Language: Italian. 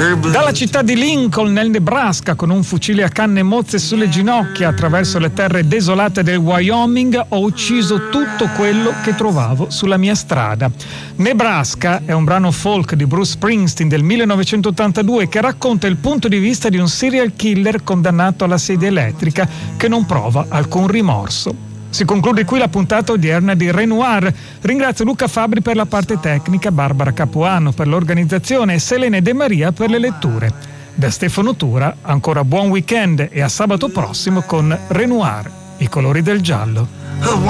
Dalla città di Lincoln nel Nebraska, con un fucile a canne mozze sulle ginocchia, attraverso le terre desolate del Wyoming, ho ucciso tutto quello che trovavo sulla mia strada. Nebraska è un brano folk di Bruce Springsteen del 1982 che racconta il punto di vista di un serial killer condannato alla sedia elettrica che non prova alcun rimorso. Si conclude qui la puntata odierna di Renoir. Ringrazio Luca Fabbri per la parte tecnica, Barbara Capuano per l'organizzazione e Selene De Maria per le letture. Da Stefano Tura, ancora buon weekend e a sabato prossimo con Renoir, i colori del giallo.